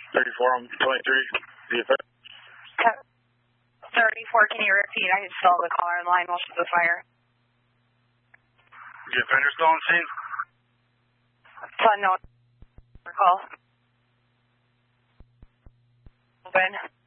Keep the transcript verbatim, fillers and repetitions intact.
thirty-four on twenty-three. The offender. thirty-four, can you repeat? I still have the caller in line most of the fire. The offender still on scene? So, no. Call. Open.